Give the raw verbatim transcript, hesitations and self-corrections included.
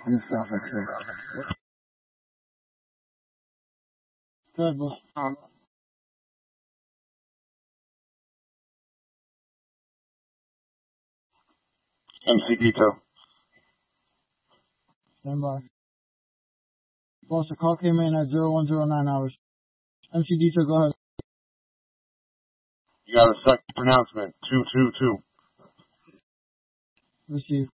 New South X-ray. Good, boss. Um, M C Dito. Stand by. Boss, the call came in at zero one zero nine hours. M C Dito, go ahead. You got a second pronouncement. two two two. Receive.